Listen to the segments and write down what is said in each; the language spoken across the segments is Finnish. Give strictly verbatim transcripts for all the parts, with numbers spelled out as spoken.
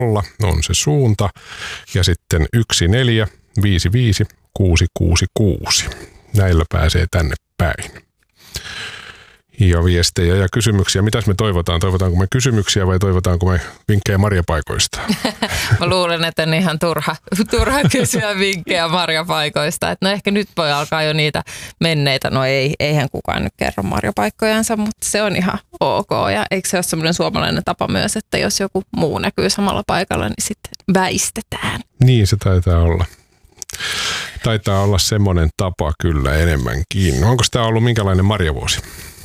nolla on se suunta ja sitten yksi neljä viisi viisi kuusi kuusi kuusi. Näillä pääsee tänne päin. Ja viestejä ja kysymyksiä. Mitäs me toivotaan? Toivotaanko me kysymyksiä vai toivotaanko me vinkkejä marjapaikoista? Mä luulen, että on ihan turha, turha kysyä vinkkejä marjapaikoista. Et no ehkä nyt voi alkaa jo niitä menneitä. No ei, eihän kukaan nyt kerro marjapaikkojansa, mutta se on ihan ok. Ja eikö se ole semmoinen suomalainen tapa myös, että jos joku muu näkyy samalla paikalla, niin sitten väistetään. Niin se taitaa olla. Taitaa olla semmoinen tapa kyllä enemmänkin. Onko tämä ollut minkälainen marjavuosi?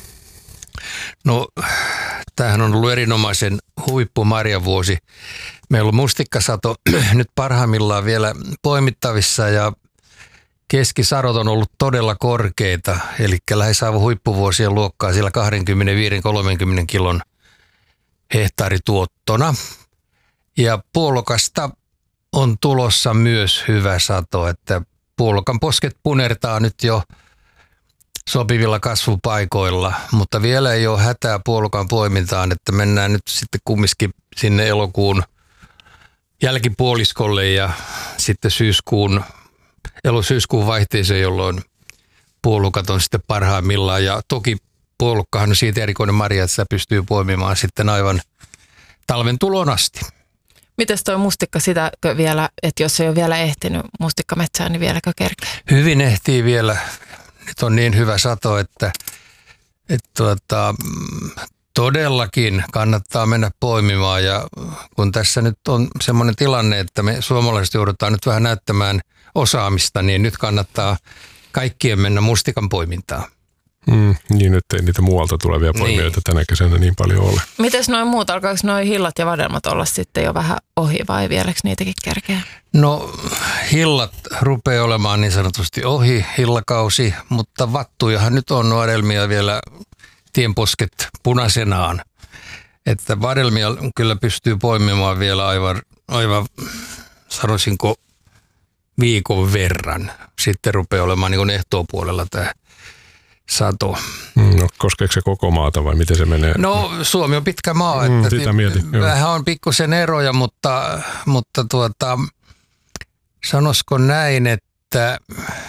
No, tämähän on ollut erinomaisen huippumarjavuosi. Meillä on mustikkasato nyt parhaimmillaan vielä poimittavissa ja keskisadot on ollut todella korkeita. Eli lähes aivan huippuvuosien luokkaa siellä kaksikymmentäviisi kolmekymmentä kilon hehtaarituottona. Ja puolokasta on tulossa myös hyvä sato, että puolokan posket punertaa nyt jo sopivilla kasvupaikoilla, mutta vielä ei ole hätää puolukan poimintaan, että mennään nyt sitten kumminkin sinne elokuun jälkipuoliskolle ja sitten syyskuun, elo-syyskuun vaihteeseen, jolloin puolukat on sitten parhaimmillaan. Ja toki puolukkahan on siitä erikoinen marja, että sitä pystyy poimimaan sitten aivan talven tulon asti. Mites toi mustikka sitäkö vielä, että jos ei ole vielä ehtinyt mustikkametsään, niin vieläkö kerkeä? Hyvin ehtii vielä. Nyt on niin hyvä sato, että, että tuota, todellakin kannattaa mennä poimimaan. Ja kun tässä nyt on semmoinen tilanne, että me suomalaiset joudutaan nyt vähän näyttämään osaamista, niin nyt kannattaa kaikkien mennä mustikan poimintaan. Mm, niin, nyt ei niitä muualta tulevia poimijoita niin tänä kesänä niin paljon ole. Mites noin muut, alkaako noin hillat ja vadelmat olla sitten jo vähän ohi vai vieläkö niitäkin kerkeä? No hillat rupeaa olemaan niin sanotusti ohi, hillakausi, mutta vattujahan nyt on vadelmia vielä tienposket punaisenaan. Että vadelmia kyllä pystyy poimimaan vielä aivan, aivan sanoisinko viikon verran. Sitten rupeaa olemaan niin kuin ehtoopuolella tämä sato. No, koskeeko se koko maata vai miten se menee? No Suomi on pitkä maa, mm, että sitä mietin, vähän on pikkusen eroja, mutta, mutta tuota, sanoisiko näin, että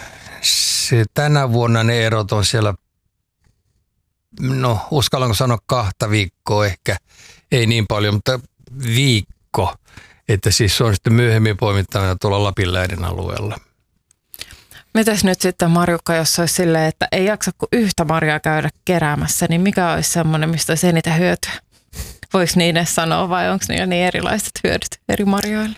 se tänä vuonna ne erot on siellä, no uskallanko sanoa kahta viikkoa ehkä, ei niin paljon, mutta viikko, että siis se on sitten myöhemmin poimittavana tuolla Lapinläänin alueella. Mitäs nyt sitten Marjukka, jos olisi silleen, että ei jaksa kuin yhtä marjaa käydä keräämässä, niin mikä olisi semmoinen, mistä olisi eniten hyötyä? Voiko niin edes sanoa vai onko niillä niin erilaiset hyödyt eri marjoille?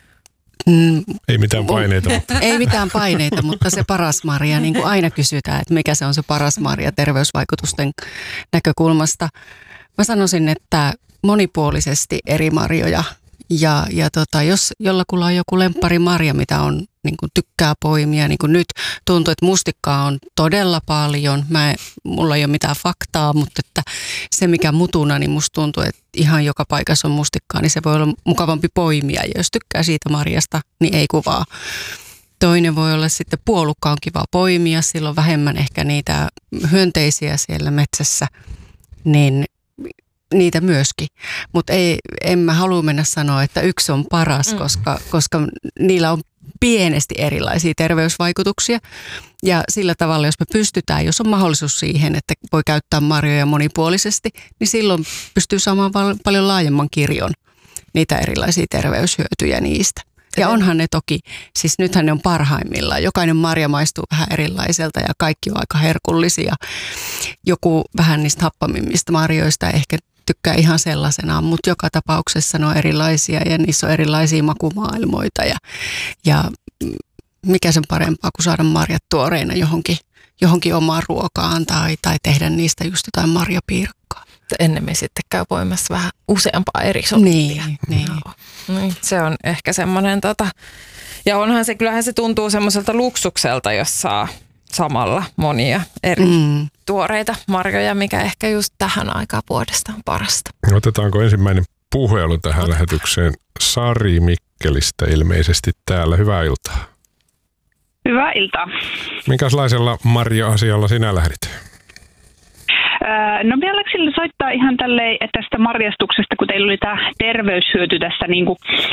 Mm, ei mitään paineita. Mutta. Ei mitään paineita, mutta se paras marja, niin kuin aina kysytään, että mikä se on se paras marja terveysvaikutusten näkökulmasta. Mä sanoisin, että monipuolisesti eri marjoja ja, ja tota, jos jollakulla on joku lempparimarja, mitä on niin kuin tykkää poimia, niin kuin nyt tuntuu, että mustikkaa on todella paljon. Mä en, mulla ei ole mitään faktaa, mutta että se mikä mutuna, niin musta tuntuu, että ihan joka paikassa on mustikkaa, niin se voi olla mukavampi poimia. Ja jos tykkää siitä marjasta, niin ei kuvaa. Toinen voi olla sitten puolukka on kiva poimia, silloin vähemmän ehkä niitä hyönteisiä siellä metsässä, niin niitä myöskin. Mutta en mä halua mennä sanoa, että yksi on paras, mm. koska, koska niillä on pienesti erilaisia terveysvaikutuksia. Ja sillä tavalla, jos me pystytään, jos on mahdollisuus siihen, että voi käyttää marjoja monipuolisesti, niin silloin pystyy saamaan val- paljon laajemman kirjon niitä erilaisia terveyshyötyjä niistä. Ja onhan ne toki, siis nythän ne on parhaimmillaan. Jokainen marja maistuu vähän erilaiselta ja kaikki on aika herkullisia. Joku vähän niistä happamimmista marjoista ehkä tykkää ihan sellaisenaan, mutta joka tapauksessa ne on erilaisia ja niissä on erilaisia makumaailmoita. Ja, ja mikä sen parempaa kuin saada marjat tuoreina johonkin, johonkin omaan ruokaan tai, tai tehdä niistä just jotain marjapiirakkaa. Ennemmin sitten käy poimassa vähän useampaa eri sorttia. Niin, niin. niin. Se on ehkä semmoinen, tota, ja onhan se, kyllähän se tuntuu semmoiselta luksukselta, jos saa samalla monia eri mm. tuoreita marjoja, mikä ehkä just tähän aikaan vuodesta on parasta. Otetaanko ensimmäinen puhelu tähän lähetykseen? Sari Mikkelistä ilmeisesti täällä. Hyvää iltaa. Hyvää iltaa. Minkälaisella marja-asialla sinä lähdit? No vielä sille soittaa ihan tälleen tästä marjastuksesta, kun teillä oli tämä terveyshyöty tässä niin kuin